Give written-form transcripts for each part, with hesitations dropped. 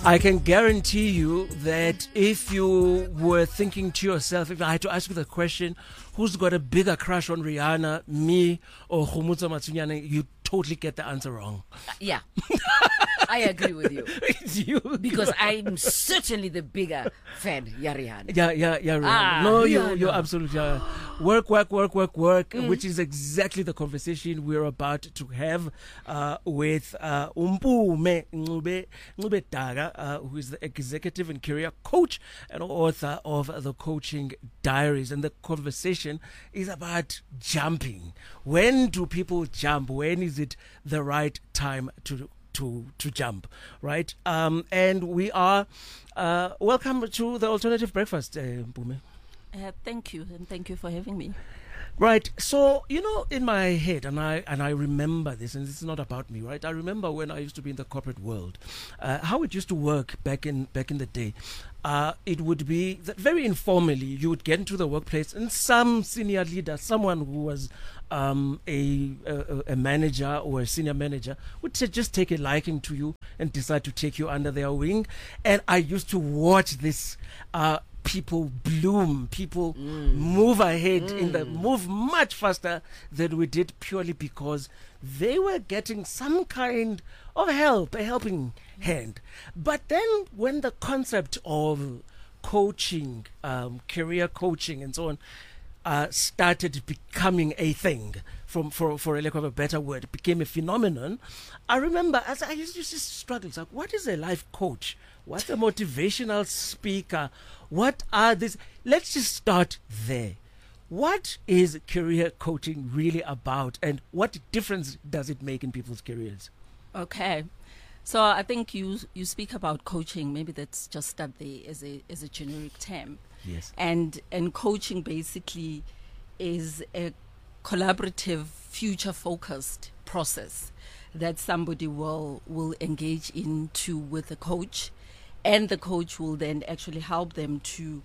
I can guarantee you that if you were thinking to yourself, if I had to ask you the question, who's got a bigger crush on Rihanna, me or Khomotso Matsunyane, you totally get the answer wrong. Yeah. I agree with you. It's you. Because I'm certainly the bigger fan, Rihanna. Yeah, Rihanna. No, you're absolutely work, which is exactly the conversation we're about to have with Umpume Ncube Daga, who is the executive and career coach and author of The Coaching Diaries. And the conversation is about jumping. When do people jump? When is it the right time to jump, right? And we are welcome to the Alternative Breakfast, Mpume. Thank you, and thank you for having me. Right. So, in my head, and I remember this, and this is not about me, right? I remember when I used to be in the corporate world, how it used to work back in the day. It would be that very informally, you would get into the workplace, and some senior leader, someone who was a manager or a senior manager, would just take a liking to you and decide to take you under their wing. And I used to watch this people bloom, people move ahead move much faster than we did, purely because they were getting some kind of help, a helping hand. But then when the concept of coaching, career coaching and so on, started becoming a thing, for a lack of a better word, became a phenomenon. I remember as I used to struggle, like, what is a life coach? What's a motivational speaker? What are these? Let's just start there. What is career coaching really about, and what difference does it make in people's careers? Okay. So I think you speak about coaching. Maybe that's just start there as a generic term. Yes. And coaching basically is a collaborative, future-focused process that somebody will engage into with a coach, and the coach will then actually help them to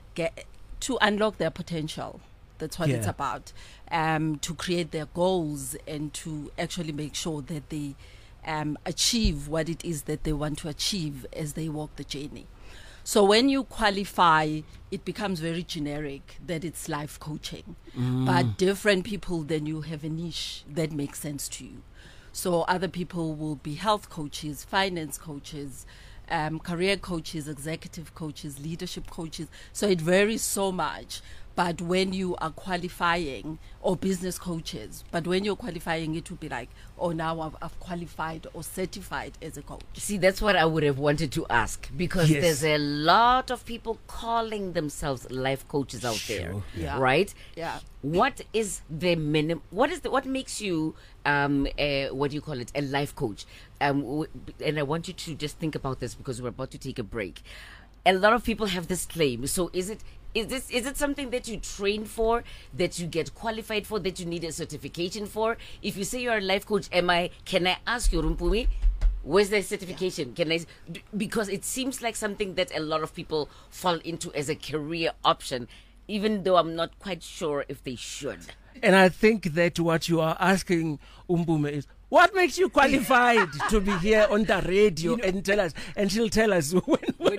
unlock their potential. That's what it's about. To create their goals and to actually make sure that they achieve what it is that they want to achieve as they walk the journey. So when you qualify, it becomes very generic that it's life coaching. But different people, then you have a niche that makes sense to you. So other people will be health coaches, finance coaches, career coaches, executive coaches, leadership coaches. So it varies so much. But when you are qualifying, or business coaches, but when you're qualifying, it will be like, oh, now I've qualified or certified as a coach. See, that's what I would have wanted to ask, because there's a lot of people calling themselves life coaches out there, right? Yeah. What is the minimum? What makes you what do you call it? A life coach? And I want you to just think about this, because we're about to take a break. A lot of people have this claim. So is it something that you train for, that you get qualified for, that you need a certification for? If you say you're a life coach, can I ask you, Rumpumi, where's the certification? Because it seems like something that a lot of people fall into as a career option, even though I'm not quite sure if they should. And I think that what you are asking, Umpume, is, what makes you qualified to be here on the radio and tell us? And she'll tell us when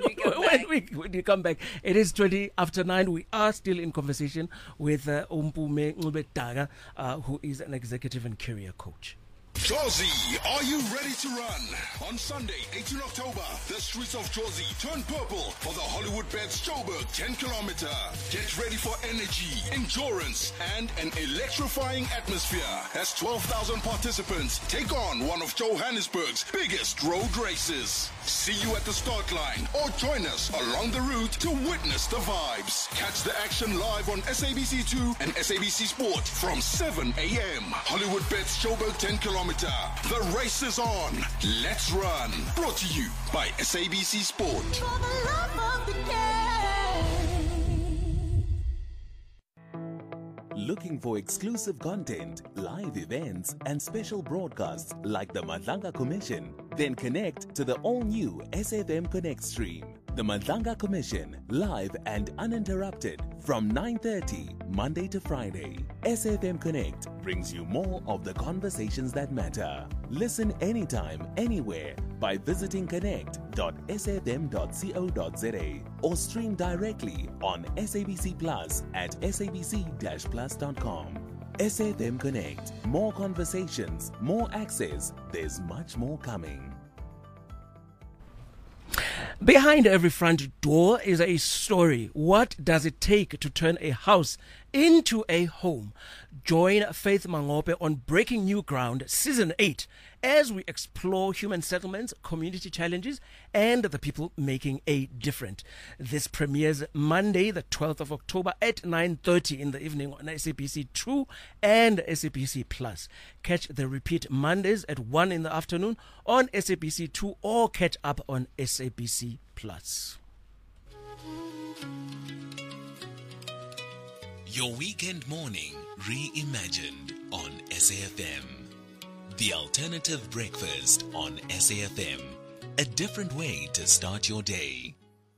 we come back. It is 20 after 9. We are still in conversation with Umpume Ncube Daga, who is an executive and career coach. Jozi, are you ready to run? On Sunday, 18 October, the streets of Jozi turn purple for the Hollywood Bets Joburg 10-kilometer. Get ready for energy, endurance, and an electrifying atmosphere as 12,000 participants take on one of Johannesburg's biggest road races. See you at the start line or join us along the route to witness the vibes. Catch the action live on SABC2 and SABC Sport from 7 a.m. Hollywood Bets Joburg 10-kilometer. The race is on. Let's run. Brought to you by SABC Sport. For the love of the game. Looking for exclusive content, live events, and special broadcasts like the Madlanga Commission? Then connect to the all-new SFM Connect stream. The Madlanga Commission, live and uninterrupted from 9:30 Monday to Friday. SAFM Connect brings you more of the conversations that matter. Listen anytime, anywhere by visiting connect.safm.co.za or stream directly on SABC Plus at sabc-plus.com. SAFM Connect. More conversations, more access. There's much more coming. Behind every front door is a story. What does it take to turn a house into a home? Join Faith Mangope on Breaking New Ground Season 8 as we explore human settlements, community challenges, and the people making a difference. This premieres Monday, the 12th of October at 9:30 in the evening on SABC 2 and SABC Plus. Catch the repeat Mondays at 1 in the afternoon on SABC 2 or catch up on SABC Plus. Your weekend morning reimagined on SAFM. The alternative breakfast on SAFM. A different way to start your day.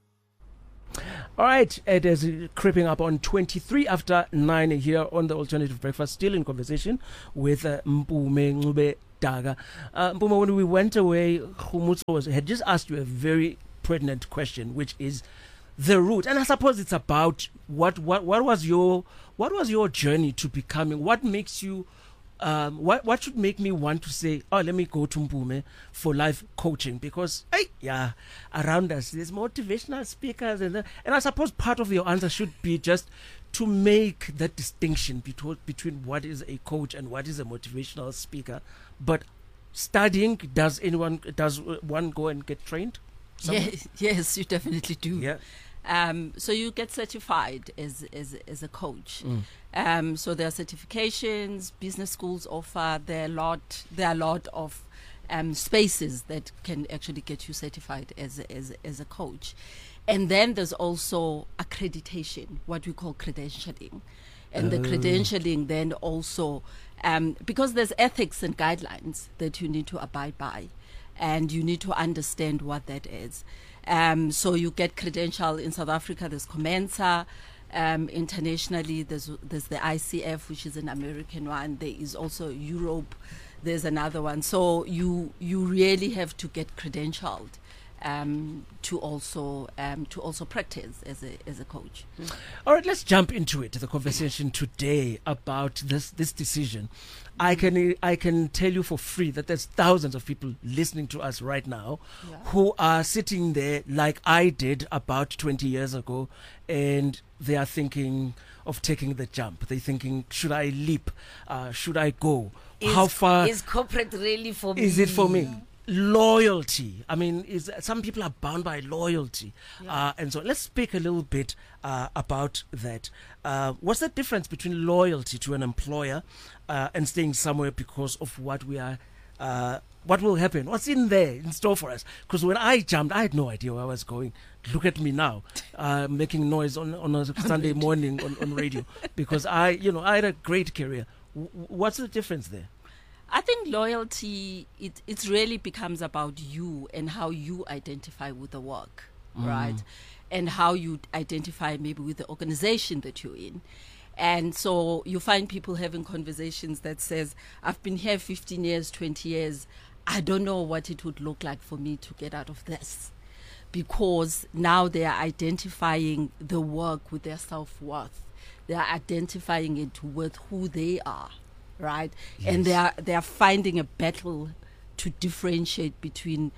All right, it is creeping up on 23 after 9 here on the Alternative Breakfast, still in conversation with Mpumi Ncube Daga. Mpumi, when we went away, Khumutso had just asked you a very pertinent question, which is the root. And I suppose it's about what was your journey to becoming, what makes you what should make me want to say, oh, let me go to Mpumi for life coaching? Because, around us, there's motivational speakers. And I suppose part of your answer should be just to make that distinction between what is a coach and what is a motivational speaker. But studying, does one go and get trained somewhere? Yes, you definitely do. Yeah. So you get certified as a coach. So there are certifications, business schools offer. There are a lot of spaces that can actually get you certified as a coach. And then there's also accreditation, what we call credentialing. And the credentialing then also, because there's ethics and guidelines that you need to abide by, and you need to understand what that is. So you get credential in South Africa. There's Comensa. Internationally, there's the ICF, which is an American one. There is also Europe. There's another one. So you really have to get credentialed to also practice as a coach. All right, let's jump into it. The conversation today about this decision. I can tell you for free that there's thousands of people listening to us right now who are sitting there like I did about 20 years ago, and they are thinking of taking the jump. They're thinking, should I leap? Should I go? How far is corporate really for me? Is it for me? Loyalty. I mean, some people are bound by loyalty. And so let's speak a little bit about that. What's the difference between loyalty to an employer and staying somewhere because of what we are, what will happen? What's in there in store for us? Because when I jumped, I had no idea where I was going. Look at me now, making noise on a Sunday morning on radio, because I had a great career. What's the difference there? I think loyalty, it really becomes about you and how you identify with the work, right? And how you identify maybe with the organization that you're in. And so you find people having conversations that says, I've been here 15 years, 20 years. I don't know what it would look like for me to get out of this. Because now they are identifying the work with their self-worth. They are identifying it with who they are. Right, yes. And they are finding a battle to differentiate between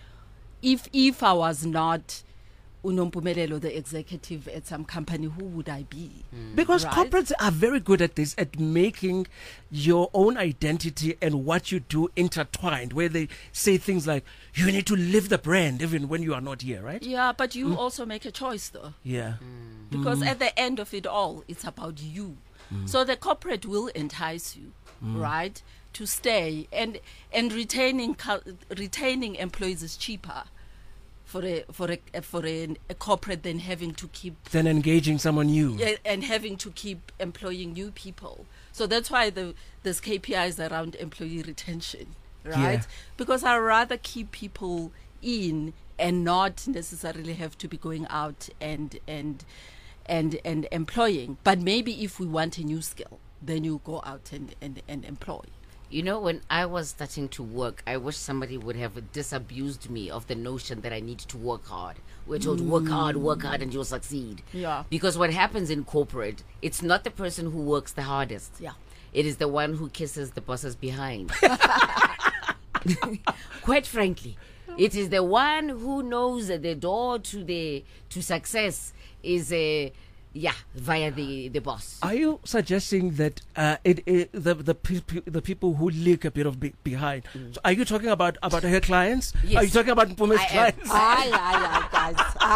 if I was not Unompumelelo, the executive at some company, who would I be? Because corporates are very good at this, at making your own identity and what you do intertwined, where they say things like, you need to live the brand even when you are not here, right? Yeah, but you also make a choice though. Yeah. Because at the end of it all, it's about you. So the corporate will entice you, right, to stay, and retaining employees is cheaper for a corporate than having to keep engaging someone new, and having to keep employing new people. So that's why there's KPIs around employee retention, right? Yeah. Because I rather keep people in and not necessarily have to be going out and employing. But maybe if we want a new skill, then you go out and employ. You know, when I was starting to work, I wish somebody would have disabused me of the notion that I need to work hard. We're told work hard, and you'll succeed. Yeah. Because what happens in corporate, it's not the person who works the hardest. Yeah. It is the one who kisses the bosses behind. Quite frankly, it is the one who knows that the door to success is via the boss. Are you suggesting that the people who leak a bit of behind? So are you talking about her clients? Yes. Are you talking about Mpume's I am. clients? Guys.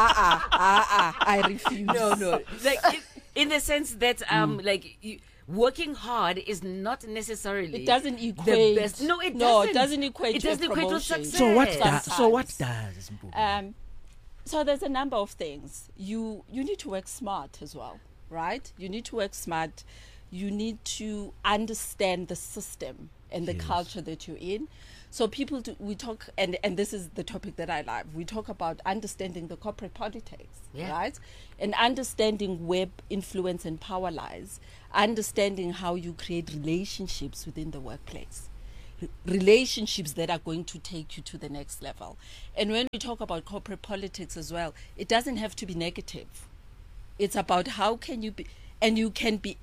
I refuse. No. Like in the sense that working hard is not necessarily It doesn't the equate. best. No, it doesn't. No, it doesn't equate It to doesn't equate to promotion. success. So what does Mpume? So there's a number of things. You need to work smart as well, right? You need to work smart. You need to understand the system and the culture that you're in. So we talk, and this is the topic that I love. We talk about understanding the corporate politics, right? And understanding where influence and power lies. Understanding how you create relationships within the workplace. Relationships that are going to take you to the next level. And when we talk about corporate politics as well, it doesn't have to be negative. It's about how can you be, and you can be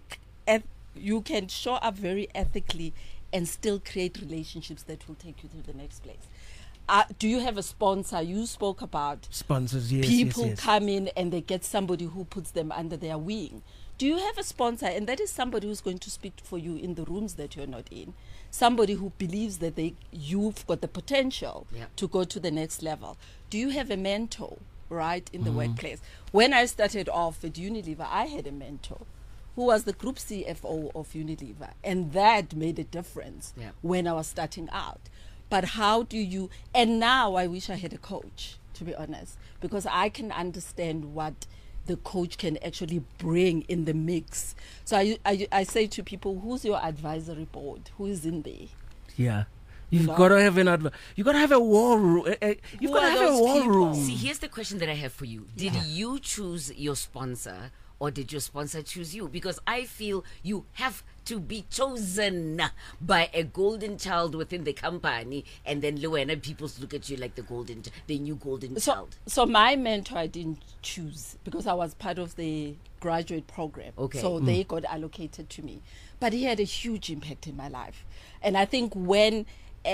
you can show up very ethically and still create relationships that will take you to the next place. Do you have a sponsor? You spoke about Sponsors, yes. people yes. come in and they get somebody who puts them under their wing. Do you have a sponsor? And that is somebody who's going to speak for you in the rooms that you're not in. Somebody who believes that you've got the potential to go to the next level. Do you have a mentor, right, in the workplace? When I started off at Unilever, I had a mentor who was the group CFO of Unilever. And that made a difference when I was starting out. But how do you... And now I wish I had a coach, to be honest, because I can understand what the coach can actually bring in the mix. So I say to people, who's your advisory board? Who is in there? Yeah. You've got to have you've got to have a war room. You've got to have a war room. See, here's the question that I have for you. Did you choose your sponsor, or did your sponsor choose you? Because I feel you have to be chosen by a golden child within the company, and then Luana, people look at you like the new golden child. So my mentor I didn't choose because I was part of the graduate program. Okay. So they got allocated to me. But he had a huge impact in my life. And I think when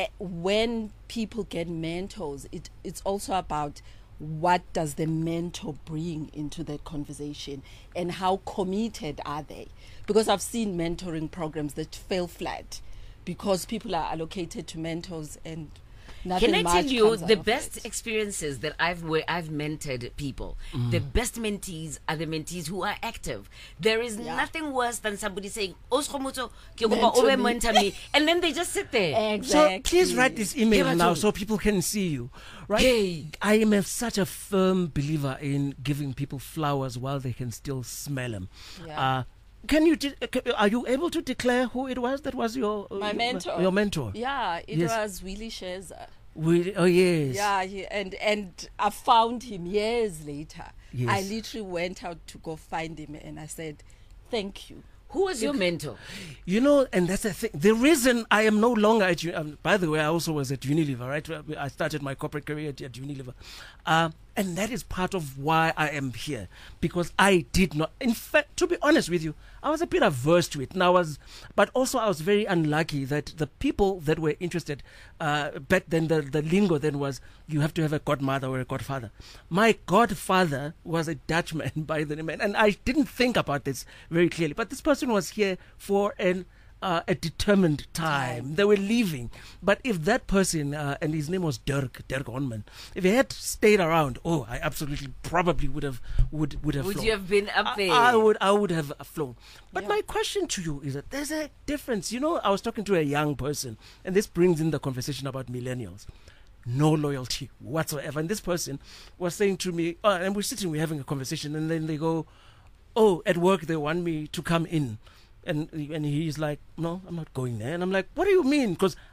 people get mentors, it's also about what does the mentor bring into that conversation and how committed are they? Because I've seen mentoring programs that fail flat because people are allocated to mentors and nothing Can I much tell you comes out the of best it. experiences that where I've mentored people? The best mentees are the mentees who are active. There is nothing worse than somebody saying, "Osromoto, ke kopa o be mentor me," and then they just sit there. Exactly. So please write this email Yeah, now but- so people can see you. Right? Hey. I am such a firm believer in giving people flowers while they can still smell them. Yeah. Are you able to declare who it was that was My mentor. Your mentor. Yeah, it Yes. was Willie Sheza. Oh yes. Yeah, and I found him years later. Yes. I literally went out to go find him and I said, thank you. Who was your mentor? You know, and that's the thing. The reason I am no longer at by the way, I also was at Unilever, right? I started my corporate career at Unilever. And that is part of why I am here. Because I did not, in fact, to be honest with you, I was a bit averse to it. But also I was very unlucky that the people that were interested, back then the lingo then was, you have to have a godmother or a godfather. My godfather was a Dutchman by the name, and I didn't think about this very clearly. But this person was here for a determined time. They were leaving. But if that person, and his name was Dirk Honman, if he had stayed around, I absolutely probably would have Would flown. you have been up there? I would have flown. But my question to you is that there's a difference. You know, I was talking to a young person, and this brings in the conversation about millennials. No loyalty whatsoever. And this person was saying to me, and we're having a conversation, and then they go, at work they want me to come in. And he's like, no, I'm not going there. And I'm like, what do you mean? Because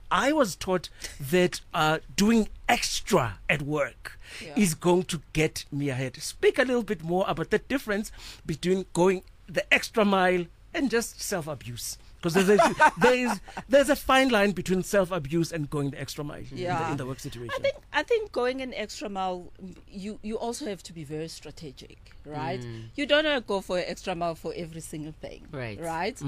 I was taught that doing extra at work is going to get me ahead. Speak a little bit more about the difference between going the extra mile and just self-abuse. Because there's a fine line between self-abuse and going the extra mile in the work situation. I think going an extra mile, you also have to be very strategic, right? You don't want to go for an extra mile for every single thing, right?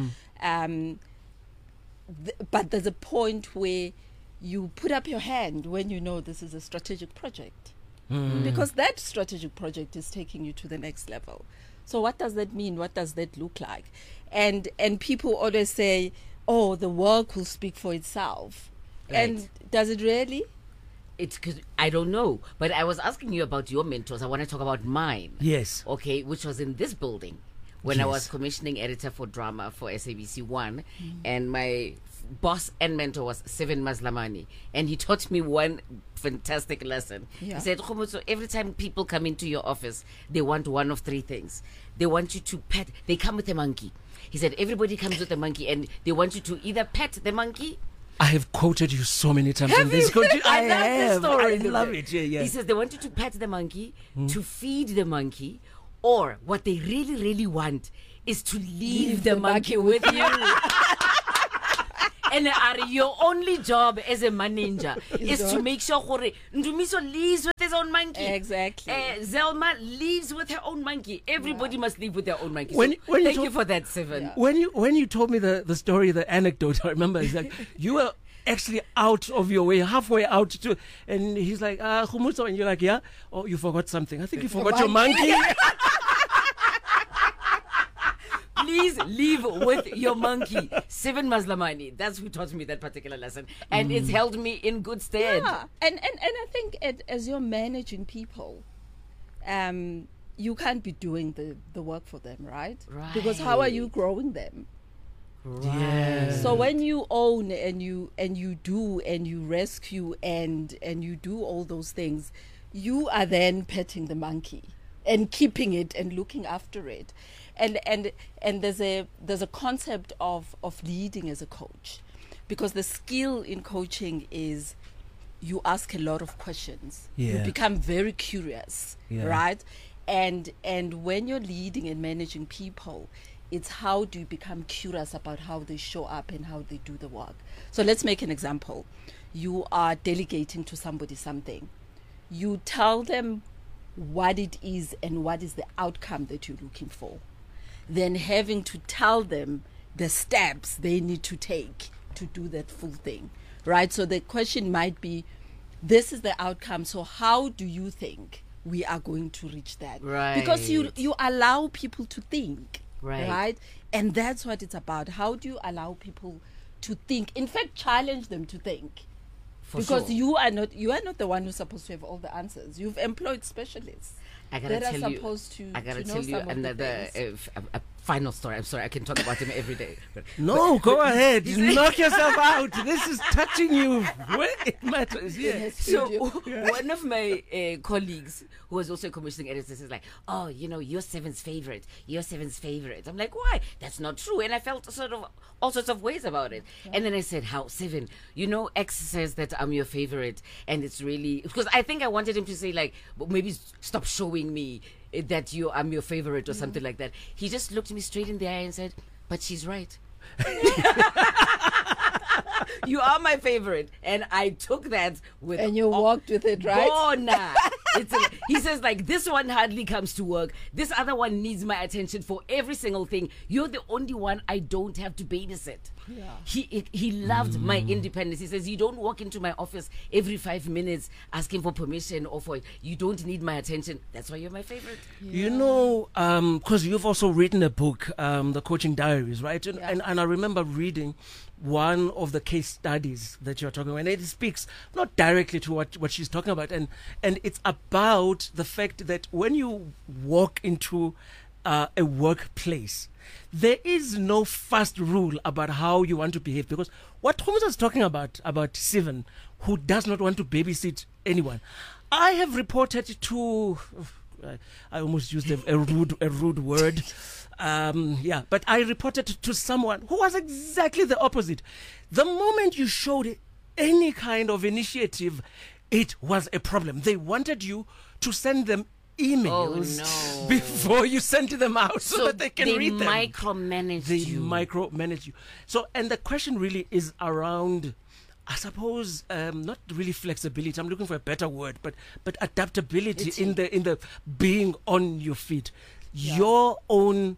But there's a point where you put up your hand when you know this is a strategic project, because that strategic project is taking you to the next level. So what does that mean? What does that look like? And people always say, oh, the work will speak for itself. Right. And does it really? It's because I don't know. But I was asking you about your mentors. I want to talk about mine. Yes. Okay, which was in this building when I was commissioning editor for drama for SABC One. And my boss and mentor was Seven Maslamani. And he taught me one fantastic lesson. Yeah. He said, so every time people come into your office, they want one of three things. They want you to pet, they come with a monkey. He said, everybody comes with a monkey, and they want you to either pet the monkey. I have quoted you so many times Have on this. you? I love have. this story. I love it. Yeah. He says they want you to pet the monkey, to feed the monkey, or what they really, really want is to leave the monkey with you. And your only job as a manager is to make sure Ndumiso leaves with his own monkey. Exactly. Zelma leaves with her own monkey. Everybody must leave with their own monkey. When Thank you for that, Seven. Yeah. When you told me the story, the anecdote, I remember it's like you were actually out of your way, halfway out to, and he's like, Khumuso, and you're like, yeah, oh, you forgot something. I think you forgot your monkey. Please leave with your monkey. Seven Maslamani. That's who taught me that particular lesson. And it's held me in good stead. Yeah. And I think as you're managing people, you can't be doing the work for them, right? Because how are you growing them? Yeah. So when you own and you do and you rescue and you do all those things, you are then petting the monkey and keeping it and looking after it. And there's a concept of leading as a coach, because the skill in coaching is you ask a lot of questions. Yeah. You become very curious, right? And when you're leading and managing people, it's how do you become curious about how they show up and how they do the work. So let's make an example. You are delegating to somebody something. You tell them what it is and what is the outcome that you're looking for. Then having to tell them the steps they need to take to do that full thing, right? So the question might be, this is the outcome, so how do you think we are going to reach that? Right. Because you allow people to think, Right. right? And that's what it's about. How do you allow people to think? In fact, challenge them to think. Because sure. you are not the one who's supposed to have all the answers. You've employed specialists I gotta that are tell you, supposed to I gotta know tell you some of the another things. a final story. I'm sorry, I can talk about him every day. But No, go ahead. Knock yourself out. This is touching you where it matters. Yeah. So one of my colleagues, who was also a commissioning editor, is like, "Oh, you're Seven's favorite. You're Seven's favorite." I'm like, "Why? That's not true." And I felt sort of all sorts of ways about it. Yeah. And then I said, "How, Seven? X says that I'm your favorite, and it's really because I think I wanted him to say like, maybe stop showing me that I'm your favorite or something like that." He just looked me straight in the eye and said, "But she's right." You are my favorite, and I took that with. And you walked with it, right? Bona. He says like, this one hardly comes to work. This other one needs my attention for every single thing. You're the only one I don't have to babysit. Yeah. He loved my independence. He says you don't walk into my office every 5 minutes asking for permission or for you don't need my attention. That's why you're my favorite. You know, because you've also written a book, The Coaching Diaries, right? And I remember reading one of the case studies that you're talking about, and it speaks not directly to what she's talking about, and it's about the fact that when you walk into a workplace, there is no fast rule about how you want to behave, because what Thomas is talking about Seven, who does not want to babysit anyone, I have reported to. I almost used a rude word. But I reported to someone who was exactly the opposite. The moment you showed any kind of initiative, it was a problem. They wanted you to send them emails before you sent them out so that they can read them. They micromanage you. So, and the question really is around, I suppose, not really flexibility. I'm looking for a better word, but adaptability in the being on your feet. Yeah. Your own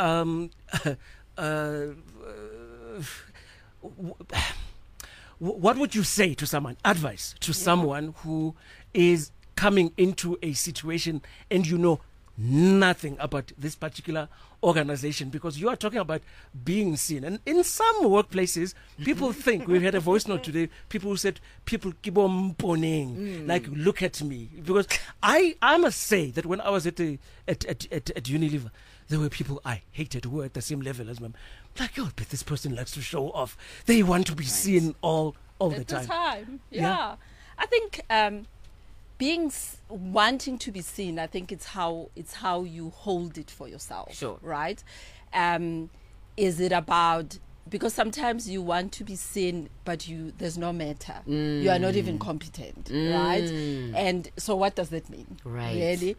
what would you say to someone? Advice to someone who is coming into a situation and you know nothing about this particular organization, because you are talking about being seen. And in some workplaces, people think, we had a voice note today, people who said, people keep on poning, like, look at me. Because I must say that when I was at Unilever, there were people I hated who were at the same level as me. Like, oh, but this person likes to show off. They want to be seen all the time. Yeah. I think wanting to be seen, I think it's how you hold it for yourself. Sure. Right? Is it about, because sometimes you want to be seen, but there's no matter. You are not even competent, right? And so what does that mean? Right. Really?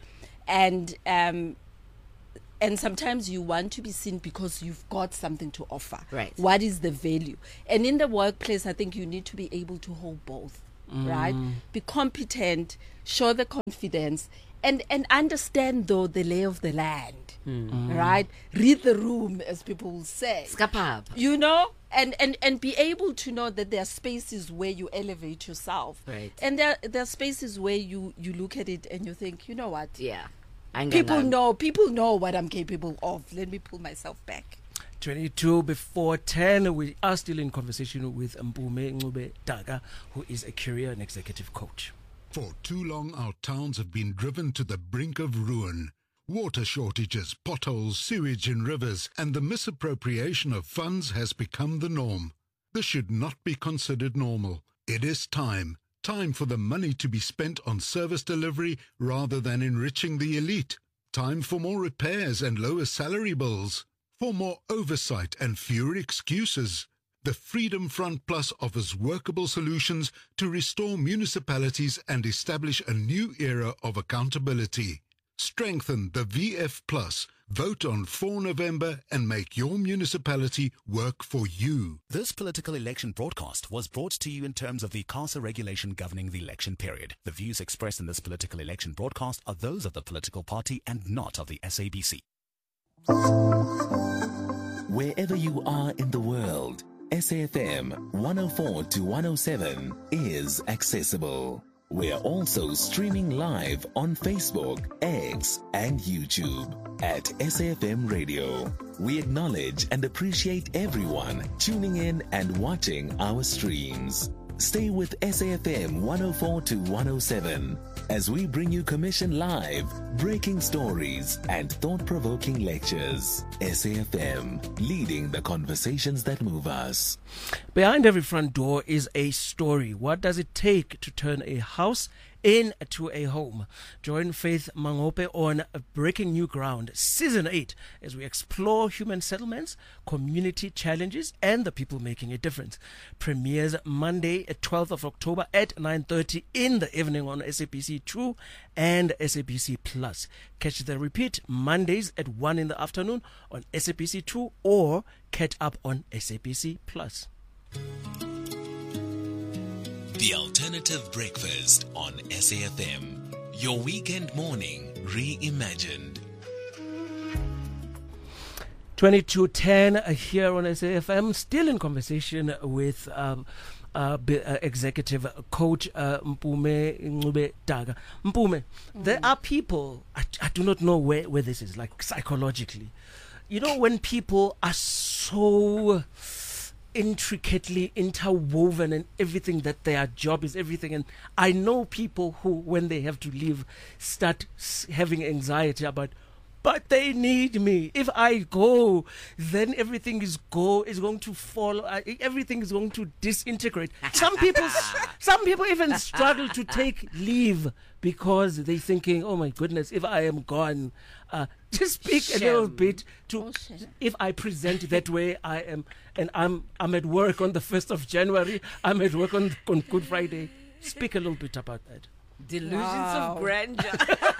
And sometimes you want to be seen because you've got something to offer. Right. What is the value? And in the workplace, I think you need to be able to hold both. Right? Be competent, show the confidence, and understand, though, the lay of the land. Right? Read the room, as people will say. Skapab. You know? And be able to know that there are spaces where you elevate yourself. Right. And there are spaces where you look at it and you think, you know what? Yeah. People know what I'm capable of. Let me pull myself back. 22 before 10, we are still in conversation with Mpumi Ncube Daga, who is a career and executive coach. For too long, our towns have been driven to the brink of ruin. Water shortages, potholes, sewage in rivers, and the misappropriation of funds has become the norm. This should not be considered normal. It is time for the money to be spent on service delivery rather than enriching the elite. Time for more repairs and lower salary bills. For more oversight and fewer excuses. The Freedom Front Plus offers workable solutions to restore municipalities and establish a new era of accountability. Strengthen the VF Plus. Vote on 4 November and make your municipality work for you. This political election broadcast was brought to you in terms of the CASA regulation governing the election period. The views expressed in this political election broadcast are those of the political party and not of the SABC. Wherever you are in the world, SAFM 104 to 107 is accessible. We're also streaming live on Facebook, X, and YouTube at SAFM Radio. We acknowledge and appreciate everyone tuning in and watching our streams. Stay with SAFM 104 to 107 as we bring you Commission Live, breaking stories, and thought-provoking lectures. SAFM, leading the conversations that move us. Behind every front door is a story. What does it take to turn a house into a home? Join Faith Mangope on Breaking New Ground, Season 8, as we explore human settlements, community challenges, and the people making a difference. Premieres Monday, 12th of October at 9:30 in the evening on SABC 2 and SABC Plus. Catch the repeat Mondays at 1 in the afternoon on SABC 2 or catch up on SABC Plus. The Alternative Breakfast on SAFM. Your weekend morning reimagined. 22:10 here on SAFM. Still in conversation with executive coach Mpumi Ncube Daga. Mpumi, there are people, I do not know where this is, like psychologically. You know, when people are so intricately interwoven in everything, that their job is everything, and I know people who, when they have to leave, start having anxiety about, but they need me. If I go, then everything is going to fall. Everything is going to disintegrate. Some people even struggle to take leave because they're thinking, "Oh my goodness, if I am gone, just speak a little bit to." If I present that way, I am, and I'm at work on the 1st of January. I'm at work on Good Friday. Speak a little bit about that. Delusions Wow. of grandeur.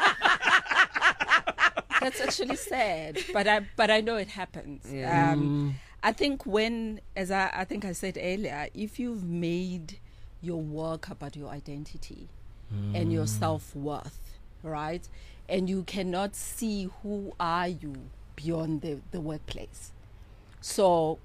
That's actually sad, but I know it happens. Yeah. I think I think I said earlier, if you've made your work about your identity and your self-worth, right, and you cannot see who are you beyond the workplace, so.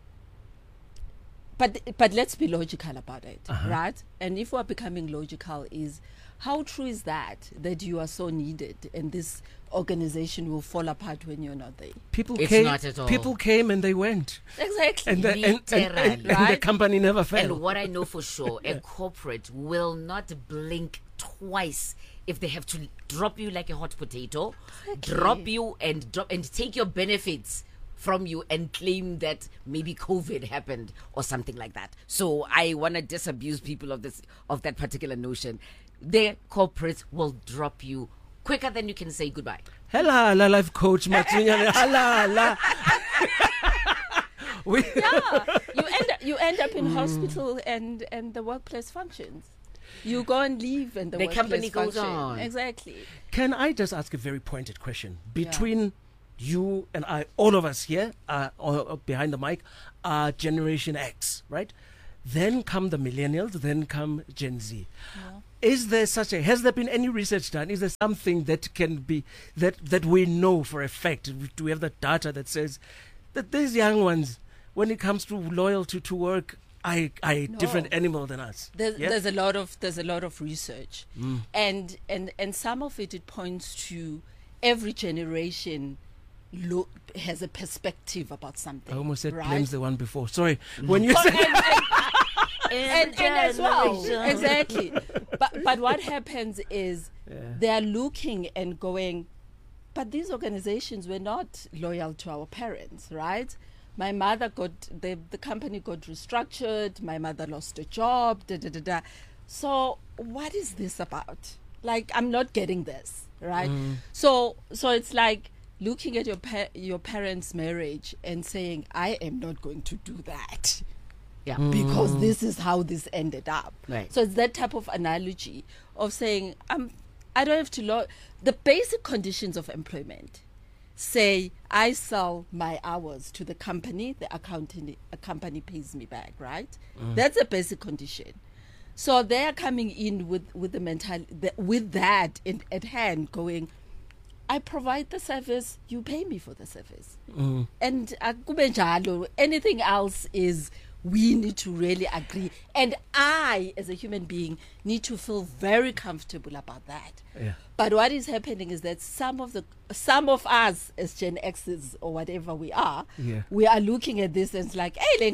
But let's be logical about it, right? And if we're becoming logical, is how true is that you are so needed and this organization will fall apart when you're not there? It's not at all. People came and they went, Exactly. and the Right? company never failed. And what I know for sure, a corporate will not blink twice if they have to drop you like a hot potato, drop you and take your benefits from you and claim that maybe COVID happened or something like that. So I want to disabuse people of that particular notion. Their corporates will drop you quicker than you can say goodbye. Hello, life coach Matsunya. Hello. You end up in hospital and the workplace functions. You go and leave and the workplace company goes function. on. Exactly. Can I just ask a very pointed question? Between you and I, all of us here, or behind the mic, are Generation X, right? Then come the millennials, then come Gen Z. Yeah. Is there has there been any research done? Is there something that can be, that we know for a fact? Do we have the data that says that these young ones, when it comes to loyalty to work, are a different animal than us? There's a lot of research, and some of it points to every generation has a perspective about something. I almost said right? blames the one before. Sorry. When you said and as well, exactly. But what happens is they are looking and going, but these organizations were not loyal to our parents, right? My mother the company got restructured. My mother lost a job. So what is this about? Like, I'm not getting this, right? So it's like looking at your parents' marriage and saying, I am not going to do that. Yeah. Because this is how this ended up. Right. So it's that type of analogy of saying, I don't have to the basic conditions of employment. Say, I sell my hours to the company, the company pays me back, right? That's a basic condition. So they are coming in with the mentality, with that at hand, going, I provide the service, you pay me for the service. And anything else is, we need to really agree. And I, as a human being, need to feel very comfortable about that. Yeah. But what is happening is that some of us as Gen X's or whatever we are, we are looking at this and it's like, hey,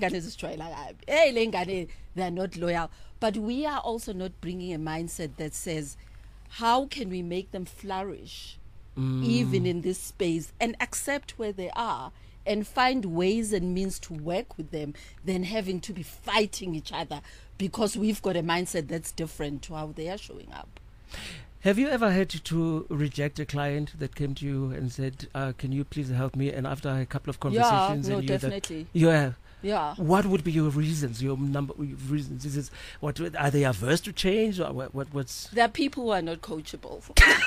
they're not loyal. But we are also not bringing a mindset that says, how can we make them flourish even in this space and accept where they are and find ways and means to work with them than having to be fighting each other because we've got a mindset that's different to how they are showing up. Have you ever had to reject a client that came to you and said, can you please help me? And after a couple of conversations, no, and definitely. You have. Yeah. What would be your reasons? Your reasons? Is this, what are they averse to change? Or what's? There are people who are not coachable.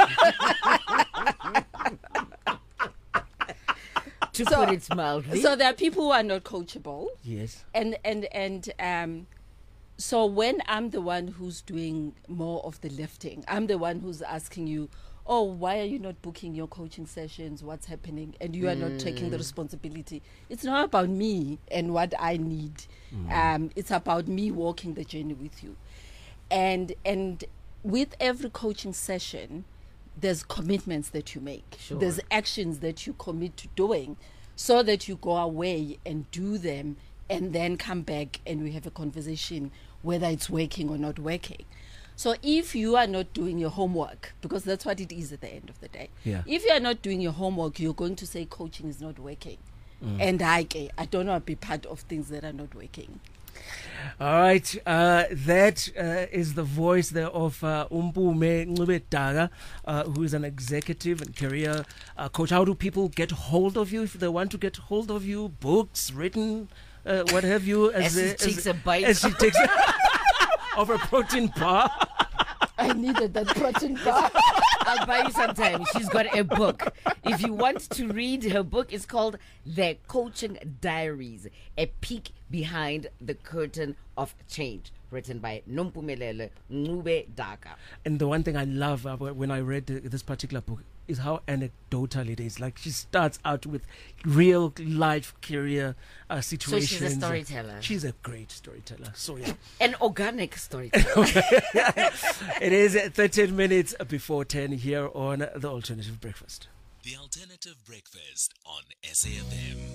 To put it mildly. So there are people who are not coachable. Yes. And so when I'm the one who's doing more of the lifting, I'm the one who's asking you, oh, why are you not booking your coaching sessions? What's happening? And you are not taking the responsibility. It's not about me and what I need. It's about me walking the journey with you. And with every coaching session, there's commitments that you make. Sure. There's actions that you commit to doing so that you go away and do them and then come back and we have a conversation whether it's working or not working. So if you are not doing your homework, because that's what it is at the end of the day. Yeah. If you are not doing your homework, you're going to say coaching is not working. And I don't want to be part of things that are not working. All right, that is the voice there of Umpume Ncube Daga, who is an executive and career coach. How do people get hold of you if they want to get hold of you? Books, written, what have you? As she takes a bite. As she takes of a protein bar. I needed that protein bar. I'll buy you sometime. She's got a book. If you want to read her book, it's called The Coaching Diaries, a peek behind the curtain of change, written by Nompumelelo Ncube Daga. And the one thing I love when I read this particular book is how anecdotal it is. Like, she starts out with real life career situations. So she's a storyteller. She's a great storyteller. So yeah. An organic storyteller. It is 13 minutes before 10 here on The Alternative Breakfast. The Alternative Breakfast on SAFM.